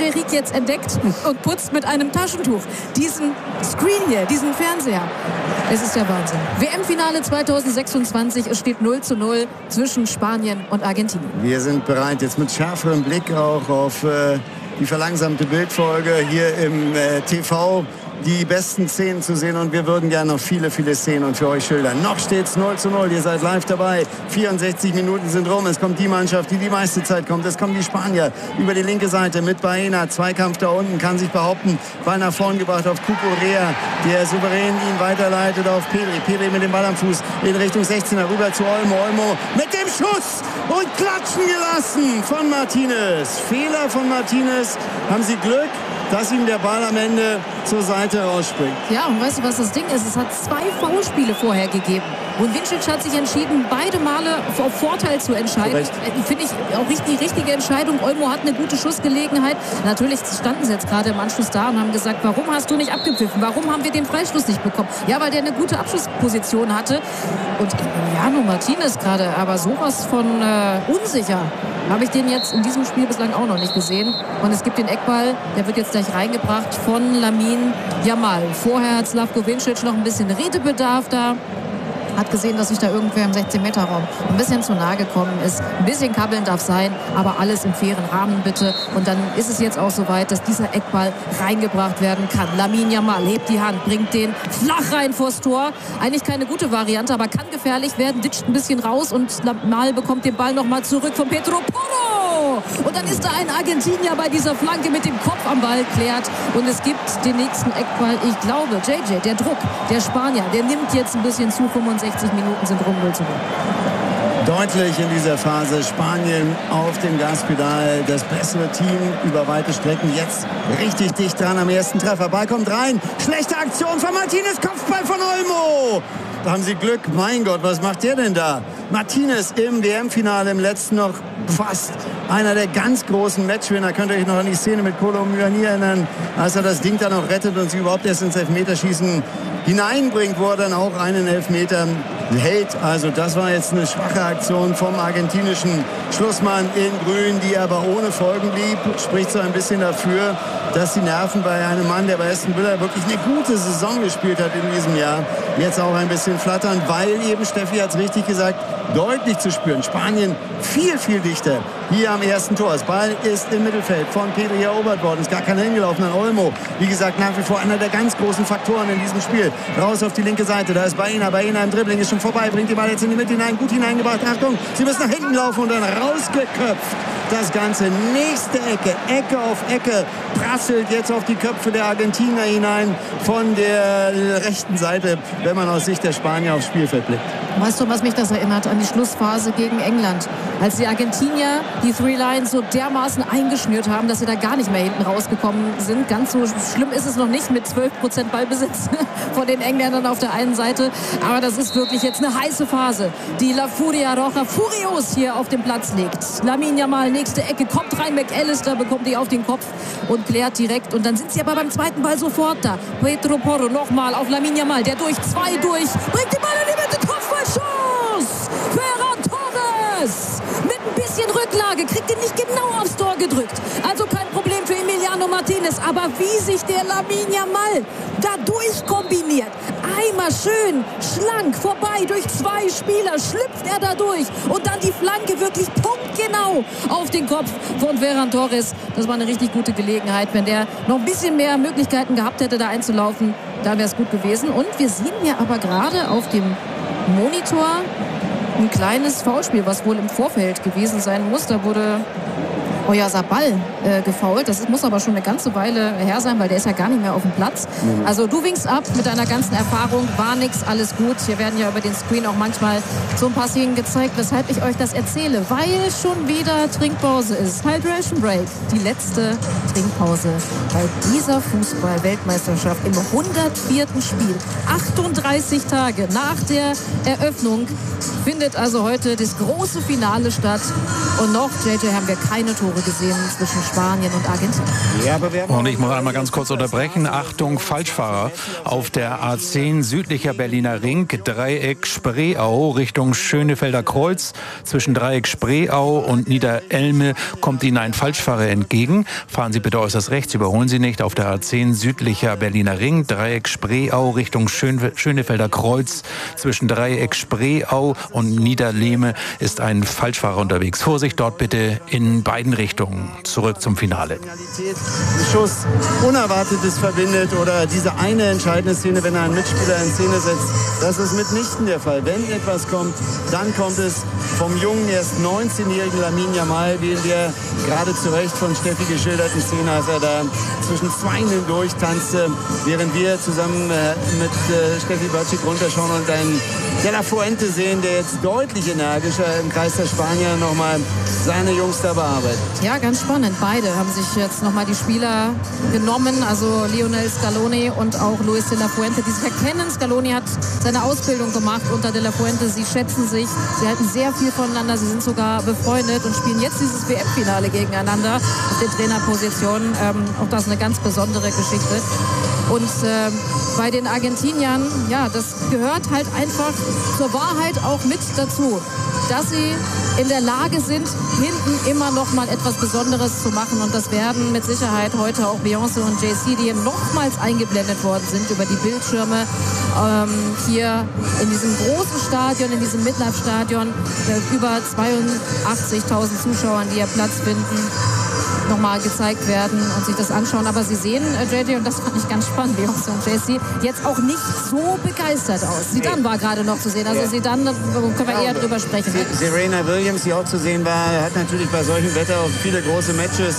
JJ Rieck jetzt entdeckt und putzt mit einem Taschentuch diesen Screen hier, diesen Fernseher. Es ist ja Wahnsinn. WM-Finale 2026, es steht 0:0 zwischen Spanien und Argentinien. Wir sind bereit, jetzt mit schärferem Blick auch auf die verlangsamte Bildfolge hier im TV die besten Szenen zu sehen, und wir würden gerne noch viele, viele Szenen für euch schildern. Noch steht's 0:0, ihr seid live dabei. 64 Minuten sind rum, es kommt die Mannschaft, die die meiste Zeit kommt. Es kommen die Spanier über die linke Seite mit Baena. Zweikampf da unten, kann sich behaupten. Ball nach vorn gebracht auf Cucurella, der souverän ihn weiterleitet auf Pedri. Pedri mit dem Ball am Fuß in Richtung 16er, rüber zu Olmo. Olmo mit dem Schuss und klatschen gelassen von Martinez. Fehler von Martinez. Haben sie Glück, dass ihm der Ball am Ende zur Seite rausspringt. Ja, und weißt du, was das Ding ist? Es hat 2 Foulspiele vorher gegeben. Und Vincic hat sich entschieden, beide Male auf Vorteil zu entscheiden. Finde ich auch die richtige Entscheidung. Olmo hat eine gute Schussgelegenheit. Natürlich standen sie jetzt gerade im Anschluss da und haben gesagt, warum hast du nicht abgepfiffen? Warum haben wir den Freistoß nicht bekommen? Ja, weil der eine gute Abschlussposition hatte. Und Emiliano Martinez gerade, aber sowas von unsicher. Habe ich den jetzt in diesem Spiel bislang auch noch nicht gesehen. Und es gibt den Eckball, der wird jetzt gleich reingebracht von Lamine Yamal. Vorher hat Slavko Vincic noch ein bisschen Redebedarf da. Hat gesehen, dass sich da irgendwer im 16-Meter-Raum ein bisschen zu nahe gekommen ist. Ein bisschen kabbeln darf sein, aber alles im fairen Rahmen bitte. Und dann ist es jetzt auch soweit, dass dieser Eckball reingebracht werden kann. Lamine Yamal hebt die Hand, bringt den flach rein vors Tor. Eigentlich keine gute Variante, aber kann gefährlich werden. Ditcht ein bisschen raus und Yamal bekommt den Ball nochmal zurück von Pedro Porro. Und dann ist da ein Argentinier bei dieser Flanke mit dem Kopf am Ball, klärt. Und es gibt den nächsten Eckball. Ich glaube, JJ, der Druck, der Spanier, der nimmt jetzt ein bisschen zu. 65 Minuten sind rum, 0:0. Deutlich in dieser Phase Spanien auf dem Gaspedal, das bessere Team über weite Strecken, jetzt richtig dicht dran am ersten Treffer. Ball kommt rein, schlechte Aktion von Martinez, Kopfball von Olmo. Da haben sie Glück, mein Gott, was macht der denn da? Martinez im WM-Finale, im letzten noch fast einer der ganz großen Matchwinner. Könnt ihr euch noch an die Szene mit Kolo Muani erinnern, als er das Ding dann noch rettet und sie überhaupt erst ins Elfmeterschießen hineinbringt, wo er dann auch einen Elfmeter hält. Also das war jetzt eine schwache Aktion vom argentinischen Schlussmann in Grün, die aber ohne Folgen blieb. Spricht so ein bisschen dafür, dass die Nerven bei einem Mann, der bei Aston Villa wirklich eine gute Saison gespielt hat in diesem Jahr, jetzt auch ein bisschen flattern, weil eben, Steffi hat es richtig gesagt, deutlich zu spüren. Spanien viel, viel dichter hier am ersten Tor. Das Ball ist im Mittelfeld von Pedri erobert worden. Ist gar keiner hingelaufen an Olmo. Wie gesagt, nach wie vor einer der ganz großen Faktoren in diesem Spiel. Raus auf die linke Seite. Da ist Baena. Baena im Dribbling ist schon vorbei. Bringt die Ball jetzt in die Mitte hinein. Gut hineingebracht. Achtung, sie müssen nach hinten laufen und dann rausgeköpft. Das Ganze. Nächste Ecke. Ecke auf Ecke. Prasselt jetzt auf die Köpfe der Argentinier hinein von der rechten Seite, wenn man aus Sicht der Spanier aufs Spielfeld blickt. Weißt du, was mich das erinnert? An die Schlussphase gegen England. Als die Argentinier die Three Lions so dermaßen eingeschnürt haben, dass sie da gar nicht mehr hinten rausgekommen sind. Ganz so schlimm ist es noch nicht mit 12% Ballbesitz von den Engländern auf der einen Seite. Aber das ist wirklich jetzt eine heiße Phase, die La Furia Roja furios hier auf den Platz legt. Lamine Yamal, nächste Ecke, kommt rein, McAllister bekommt die auf den Kopf und klärt direkt. Und dann sind sie aber beim zweiten Ball sofort da. Pedro Porro nochmal auf Lamine Yamal, der durch 2 bringt den Ball in die Mitte, Kopfballschuss! Ferran Torres! Mit ein bisschen Rücklage, kriegt ihn nicht genau aufs Tor gedrückt. Also kein Problem für Emiliano Martinez. Aber wie sich der Lamine Yamal da durchkombiniert. Einmal schön, schlank, vorbei durch 2 Spieler, schlüpft er da durch. Und dann die Flanke wirklich punktgenau auf den Kopf von Ferran Torres. Das war eine richtig gute Gelegenheit. Wenn der noch ein bisschen mehr Möglichkeiten gehabt hätte, da einzulaufen, dann wäre es gut gewesen. Und wir sehen hier aber gerade auf dem Monitor ein kleines Foulspiel, was wohl im Vorfeld gewesen sein muss. Da wurde Oyarzabal gefoult. Das muss aber schon eine ganze Weile her sein, weil der ist ja gar nicht mehr auf dem Platz. Also du winkst ab mit deiner ganzen Erfahrung. War nix, alles gut. Hier werden ja über den Screen auch manchmal so ein paar Szenen gezeigt, weshalb ich euch das erzähle. Weil schon wieder Trinkpause ist. Hydration Break. Die letzte Trinkpause bei dieser Fußball-Weltmeisterschaft im 104. Spiel. 38 Tage nach der Eröffnung findet also heute das große Finale statt. Und noch, JJ, haben wir keine Tore Tore gesehen zwischen Spanien und Argentinien. Ja, aber und ich muss einmal ganz kurz unterbrechen. Achtung, Falschfahrer auf der A10 südlicher Berliner Ring, Dreieck Spreeau Richtung Schönefelder Kreuz. Zwischen Dreieck Spreeau und Niederelme kommt Ihnen ein Falschfahrer entgegen. Fahren Sie bitte äußerst rechts, überholen Sie nicht. Auf der A10 südlicher Berliner Ring, Dreieck Spreeau Richtung Schönefelder Kreuz. Zwischen Dreieck Spreeau und Niederlehme ist ein Falschfahrer unterwegs. Vorsicht dort bitte in beiden Richtungen. Zurück zum Finale. Ein Schuss, Unerwartetes verbindet oder diese eine entscheidende Szene, wenn er einen Mitspieler in Szene setzt. Das ist mitnichten der Fall. Wenn etwas kommt, dann kommt es vom jungen, erst 19-jährigen Lamine Yamal, wie in der gerade zu Recht von Steffi geschilderten Szene, als er da zwischen Zweien hindurch tanzte, während wir zusammen mit Steffi Bacik runterschauen und einen De La Fuente sehen, der jetzt deutlich energischer im Kreis der Spanier nochmal seine Jungs da bearbeitet. Ja, ganz spannend. Beide haben sich jetzt nochmal die Spieler genommen, also Lionel Scaloni und auch Luis De La Fuente, die sich erkennen. Scaloni hat seine Ausbildung gemacht unter De La Fuente. Sie schätzen sich, sie halten sehr viel voneinander, sie sind sogar befreundet und spielen jetzt dieses WM-Finale gegeneinander auf der Trainerposition. Auch das eine ganz besondere Geschichte. Und bei den Argentiniern, ja, das gehört halt einfach zur Wahrheit auch mit dazu, dass sie in der Lage sind, hinten immer noch mal etwas Besonderes zu machen. Und das werden mit Sicherheit heute auch Beyoncé und Jay-Z, die nochmals eingeblendet worden sind über die Bildschirme, hier in diesem großen Stadion, in diesem Midlife-Stadion, über 82.000 Zuschauern, die hier Platz finden, nochmal gezeigt werden und sich das anschauen. Aber Sie sehen, JJ, und das fand ich ganz spannend, Beyoncé und Jay-Z, jetzt auch nicht so begeistert aus. Zidane war gerade noch zu sehen. Also Zidane, können wir eher drüber sprechen. Serena Williams, die auch zu sehen war, hat natürlich bei solchem Wetter auch viele große Matches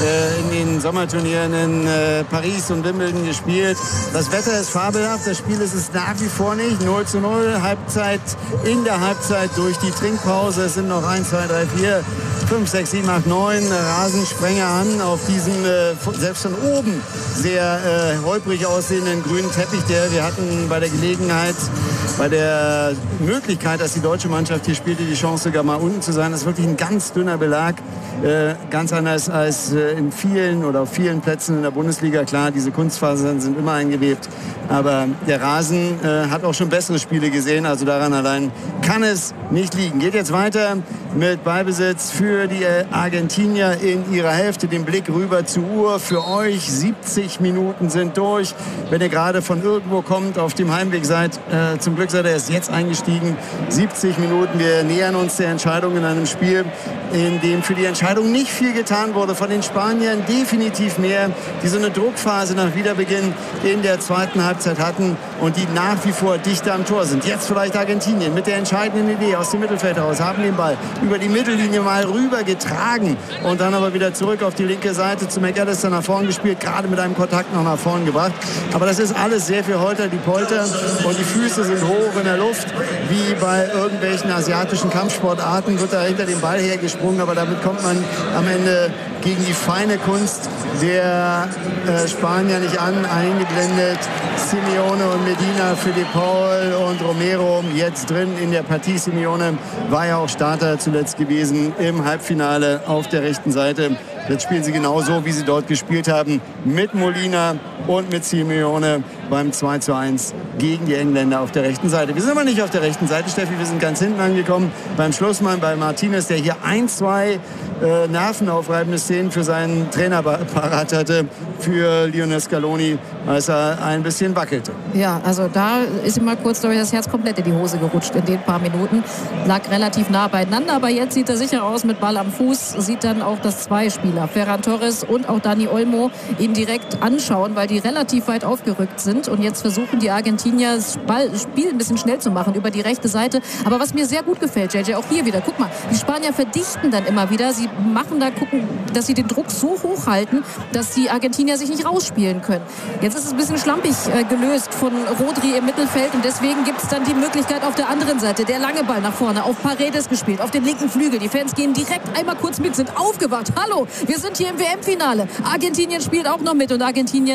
in den Sommerturnieren in Paris und Wimbledon gespielt. Das Wetter ist fabelhaft, das Spiel ist es nach wie vor nicht. 0:0, Halbzeit, in der Halbzeit durch die Trinkpause. Es sind noch 1, 2, 3, 4, 5, 6, 7, 8, 9 Rasensprenger an auf diesem selbst von oben sehr holprig aussehenden grünen Teppich, der wir hatten bei der Gelegenheit, bei der Möglichkeit, dass die deutsche Mannschaft hier spielte, die Chance sogar mal unten zu sein. Das ist wirklich ein ganz dünner Belag, ganz anders als in vielen oder auf vielen Plätzen in der Bundesliga. Klar, diese Kunstfasern sind immer eingewebt, aber der Rasen hat auch schon bessere Spiele gesehen, also daran allein kann es nicht liegen. Geht jetzt weiter mit Ballbesitz für die Argentinier in ihrer Hälfte. Den Blick rüber zur Uhr für euch. 70 Minuten sind durch. Wenn ihr gerade von irgendwo kommt, auf dem Heimweg seid, zum Glück seid ihr erst jetzt eingestiegen. 70 Minuten. Wir nähern uns der Entscheidung in einem Spiel, in dem für die Entscheidung nicht viel getan wurde. Von den Spaniern definitiv mehr, die so eine Druckphase nach Wiederbeginn in der zweiten Halbzeit hatten und die nach wie vor dichter am Tor sind. Jetzt vielleicht Argentinien mit der entscheidenden Idee aus dem Mittelfeld heraus, haben den Ball über die Mittellinie mal rüber getragen und dann aber wieder zurück auf die linke Seite zu McAllister nach vorn gespielt, gerade mit einem Kontakt noch nach vorn gebracht. Aber das ist alles sehr viel Holter die Polter und die Füße sind hoch in der Luft, wie bei irgendwelchen asiatischen Kampfsportarten wird da hinter dem Ball hergesprungen, aber damit kommt man am Ende gegen die feine Kunst der Spanier nicht an. Eingeblendet Simeone und Medina für De Paul und Romero jetzt drin in der Partie. Simeone war ja auch Starter zuletzt gewesen im Halbfinale auf der rechten Seite. Jetzt spielen sie genauso, wie sie dort gespielt haben, mit Molina und mit Simeone beim 2:1 gegen die Engländer auf der rechten Seite. Wir sind aber nicht auf der rechten Seite, Steffi, wir sind ganz hinten angekommen beim Schlussmann, bei Martinez, der hier 1-2 nervenaufreibende Szenen für seinen Trainer parat hatte, für Lionel Scaloni, als er ein bisschen wackelte. Ja, also da ist ihm mal kurz, glaube ich, das Herz komplett in die Hose gerutscht in den paar Minuten. Lag relativ nah beieinander, aber jetzt sieht er sicher aus mit Ball am Fuß, sieht dann auch, dass zwei Spieler, Ferran Torres und auch Dani Olmo, ihn direkt anschauen, weil die relativ weit aufgerückt sind und jetzt versuchen die Argentinier das Spiel ein bisschen schnell zu machen über die rechte Seite. Aber was mir sehr gut gefällt, JJ, auch hier wieder, guck mal, die Spanier verdichten dann immer wieder, sie machen da, gucken, dass sie den Druck so hoch halten, dass die Argentinier sich nicht rausspielen können. Jetzt ist es ein bisschen schlampig gelöst von Rodri im Mittelfeld und deswegen gibt es dann die Möglichkeit auf der anderen Seite, der lange Ball nach vorne, auf Paredes gespielt, auf den linken Flügel. Die Fans gehen direkt einmal kurz mit, sind aufgewacht. Hallo, wir sind hier im WM-Finale. Argentinien spielt auch noch mit und Argentinien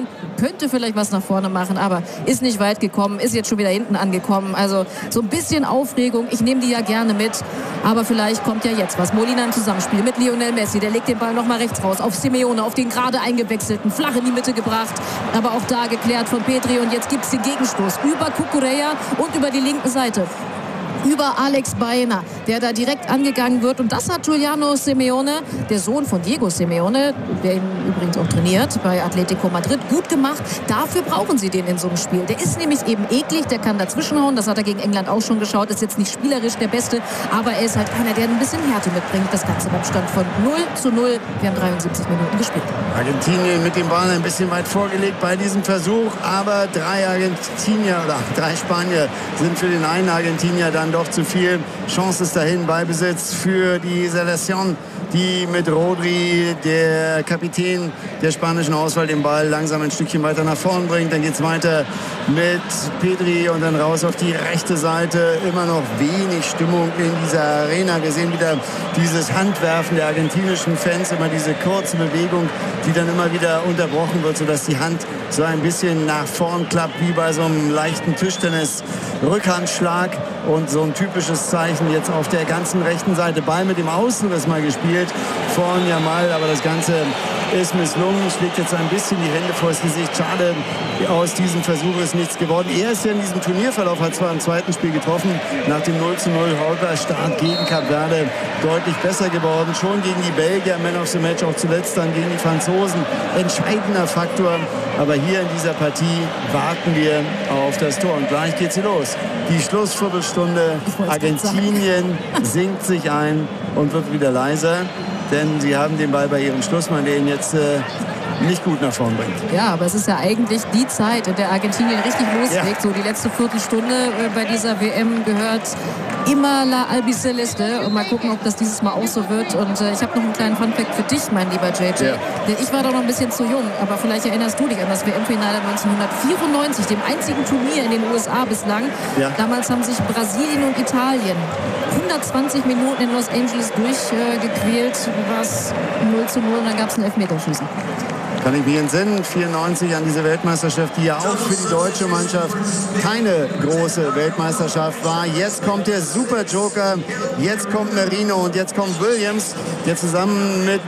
könnte vielleicht was nach vorne machen, aber ist nicht weit gekommen, ist jetzt schon wieder hinten angekommen. Also so ein bisschen Aufregung, ich nehme die ja gerne mit, aber vielleicht kommt ja jetzt was. Molina im Zusammenspiel mit Lionel Messi, der legt den Ball nochmal rechts raus auf Simeone, auf den gerade eingewechselten, flach in die Mitte gebracht, aber auch da geklärt von Pedri und jetzt gibt es den Gegenstoß über Cucurella und über die linke Seite. Über Alex Baena, der da direkt angegangen wird. Und das hat Giuliano Simeone, der Sohn von Diego Simeone, der ihn übrigens auch trainiert bei Atletico Madrid, gut gemacht. Dafür brauchen sie den in so einem Spiel. Der ist nämlich eben eklig, der kann dazwischenhauen. Das hat er gegen England auch schon geschaut. Ist jetzt nicht spielerisch der Beste, aber er ist halt einer, der ein bisschen Härte mitbringt. Das Ganze beim Stand von 0:0. Wir haben 73 Minuten gespielt. Argentinien mit dem Ball ein bisschen weit vorgelegt bei diesem Versuch. Aber 3 Argentinier oder 3 Spanier sind für den einen Argentinier dann doch zu viel. Chance ist dahin, Ballbesitz für die Selección, die mit Rodri, der Kapitän der spanischen Auswahl, den Ball langsam ein Stückchen weiter nach vorn bringt. Dann geht es weiter mit Pedri und dann raus auf die rechte Seite. Immer noch wenig Stimmung in dieser Arena. Wir sehen wieder dieses Handwerfen der argentinischen Fans, immer diese kurze Bewegung, die dann immer wieder unterbrochen wird, sodass die Hand so ein bisschen nach vorn klappt, wie bei so einem leichten Tischtennis-Rückhandschlag. Und so ein typisches Zeichen jetzt auf der ganzen rechten Seite. Ball mit dem Außenriss mal gespielt von Yamal, aber das Ganze ist misslungen. Schlägt jetzt ein bisschen die Hände vor das Gesicht. Schade, aus diesem Versuch ist nichts geworden. Er ist ja in diesem Turnierverlauf, hat zwar im zweiten Spiel getroffen, nach dem 0:0 Holper-Start gegen Kap Verde deutlich besser geworden. Schon gegen die Belgier, Man of the Match, auch zuletzt dann gegen die Franzosen. Entscheidender Faktor. Aber hier in dieser Partie warten wir auf das Tor. Und gleich geht sie los. Die Schlussviertelstunde. Argentinien sinkt sich ein und wird wieder leiser. Denn sie haben den Ball bei ihrem Schlussmann, der ihn jetzt nicht gut nach vorn bringt. Ja, aber es ist ja eigentlich die Zeit, in der Argentinien richtig loslegt. Ja. So die letzte Viertelstunde bei dieser WM gehört immer La Albiceleste. Und mal gucken, ob das dieses Mal auch so wird. Und ich habe noch einen kleinen Funfact für dich, mein lieber JJ. Ja. Denn ich war doch noch ein bisschen zu jung. Aber vielleicht erinnerst du dich an das WM-Finale 1994, dem einzigen Turnier in den USA bislang. Ja. Damals haben sich Brasilien und Italien 120 Minuten in Los Angeles durchgequält. Was 0:0 und dann gab es ein Elfmeterschießen. Kann ich mich entsinnen, 94 an diese Weltmeisterschaft, die ja auch für die deutsche Mannschaft keine große Weltmeisterschaft war. Jetzt kommt der Super-Joker, jetzt kommt Merino und jetzt kommt Williams, der zusammen mit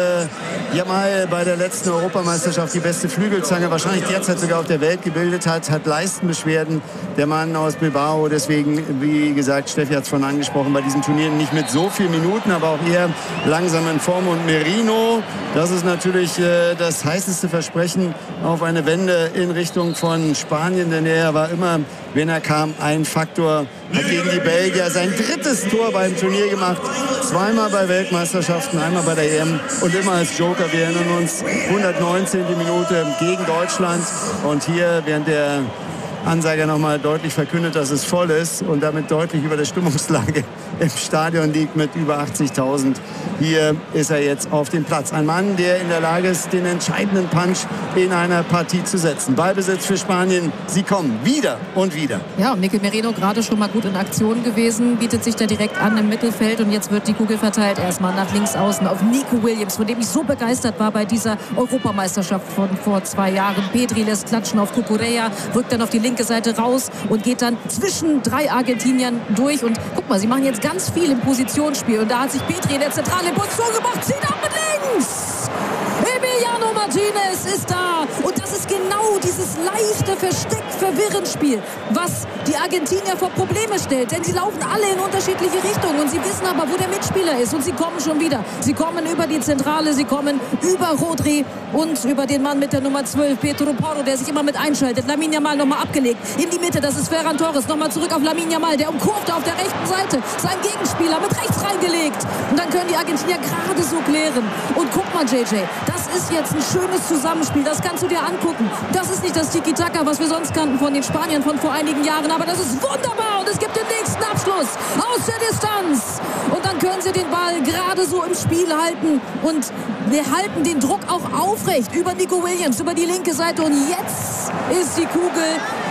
Yamal bei der letzten Europameisterschaft die beste Flügelzange, wahrscheinlich derzeit sogar auf der Welt gebildet hat Leistenbeschwerden, der Mann aus Bilbao. Deswegen, wie gesagt, Steffi hat es vorhin angesprochen, bei diesem Turnier nicht mit so vielen Minuten, aber auch eher langsam in Form. Und Merino, das ist natürlich das heißeste Versprechen auf eine Wende in Richtung von Spanien, denn er war immer, wenn er kam, ein Faktor. Hat gegen die Belgier sein 3. Tor beim Turnier gemacht. 2-mal bei Weltmeisterschaften, einmal bei der EM und immer als Joker. Wir erinnern uns, 119. Minute gegen Deutschland. Und hier, während der Ansager nochmal deutlich verkündet, dass es voll ist und damit deutlich über der Stimmungslage im Stadion liegt mit über 80.000. Hier ist er jetzt auf dem Platz. Ein Mann, der in der Lage ist, den entscheidenden Punch in einer Partie zu setzen. Ballbesitz für Spanien. Sie kommen wieder und wieder. Ja, und Mikel Merino gerade schon mal gut in Aktion gewesen, bietet sich da direkt an im Mittelfeld und jetzt wird die Kugel verteilt erstmal nach links außen auf Nico Williams, von dem ich so begeistert war bei dieser Europameisterschaft von vor 2 Jahren. Pedri lässt klatschen auf Cucurella, rückt dann auf die linke Seite raus und geht dann zwischen 3 Argentiniern durch. Und guck mal, sie machen jetzt ganz viel im Positionsspiel. Und da hat sich Pedri in der zentralen Position gemacht. Zieht ab mit links! Emiliano Martinez ist da. Und das ist genau dieses leichte Versteck-Verwirren-Spiel, was die Argentinier vor Probleme stellt. Denn sie laufen alle in unterschiedliche Richtungen. Und sie wissen aber, wo der Mitspieler ist. Und sie kommen schon wieder. Sie kommen über die Zentrale, sie kommen über Rodri und über den Mann mit der Nummer 12, Pedro Porro, der sich immer mit einschaltet. Lamine Yamal nochmal abgelegt. In die Mitte, das ist Ferran Torres. Nochmal zurück auf Lamine Yamal, der umkurvt auf der rechten Seite. Sein Gegenspieler mit rechts reingelegt. Und dann können die Argentinier gerade so klären. Und guck mal, JJ, das ist jetzt ein schönes Zusammenspiel. Das kannst du dir angucken. Das ist nicht das Tiki-Taka, was wir sonst kannten von den Spaniern von vor einigen Jahren. Aber das ist wunderbar. Und es gibt den nächsten Abschluss aus der Distanz. Und dann können sie den Ball gerade so im Spiel halten. Und wir halten den Druck auch aufrecht über Nico Williams, über die linke Seite. Und jetzt ist die Kugel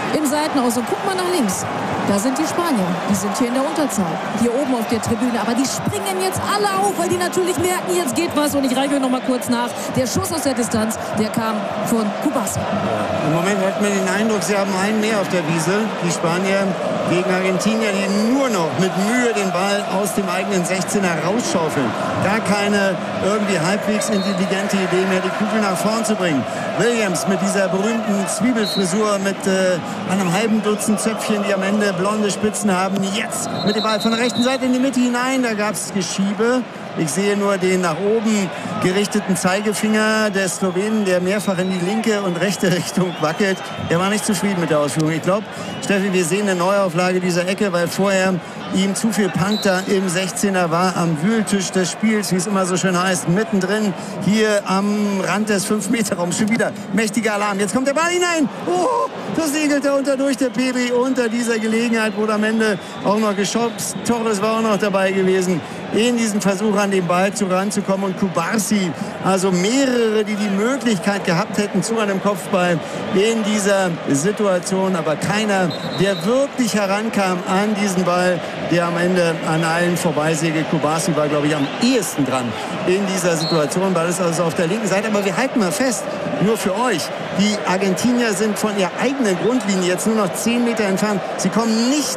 im Seitenaus. Und guck mal nach links. Da sind die Spanier. Die sind hier in der Unterzahl. Hier oben auf der Tribüne. Aber die springen jetzt alle auf, weil die natürlich merken, jetzt geht was. Und ich reiche euch noch mal kurz nach. Der Schuss aus der Distanz, der kam von Kubasi. Im Moment hat man den Eindruck, sie haben einen mehr auf der Wiese. Die Spanier gegen Argentinier, die nur noch mit Mühe den Ball aus dem eigenen 16er rausschaufeln. Gar keine irgendwie halbwegs intelligente Idee mehr, die Kugel nach vorn zu bringen. Williams mit dieser berühmten Zwiebelfrisur mit einem halben Dutzend Zöpfchen, die am Ende blonde Spitzen haben. Jetzt mit dem Ball von der rechten Seite in die Mitte hinein. Da gab es Geschiebe. Ich sehe nur den nach oben gerichteten Zeigefinger des Slowenen, der mehrfach in die linke und rechte Richtung wackelt. Er war nicht zufrieden mit der Ausführung. Ich glaube, Steffi, wir sehen eine Neuauflage dieser Ecke, weil vorher ihm zu viel Punk da im 16er war, am Wühltisch des Spiels, wie es immer so schön heißt, mittendrin, hier am Rand des 5-Meter-Raums. Schon wieder mächtiger Alarm. Jetzt kommt der Ball hinein. Oh, das segelt er unter durch, der Pedri, unter dieser Gelegenheit wurde am Ende auch noch geschubst. Torres war auch noch dabei gewesen, in diesem Versuch an den Ball ranzukommen. Und Kubarsi, also mehrere, die die Möglichkeit gehabt hätten zu einem Kopfball in dieser Situation, aber keiner, der wirklich herankam an diesen Ball, der am Ende an allen vorbeisegelt. Kubarsi war, glaube ich, am ehesten dran in dieser Situation, weil es also auf der linken Seite, aber wir halten mal fest, nur für euch, die Argentinier sind von ihrer eigenen Grundlinie jetzt nur noch 10 Meter entfernt. Sie kommen nicht